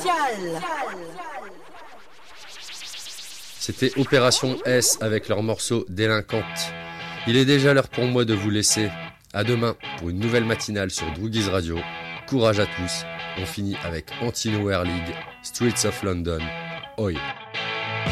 C'était Opération S avec leur morceau Délinquante. Il est déjà l'heure pour moi de vous laisser. À demain pour une nouvelle matinale sur Droogies Radio. Courage à tous. On finit avec Anti-Nowhere League, Streets of London. Oi.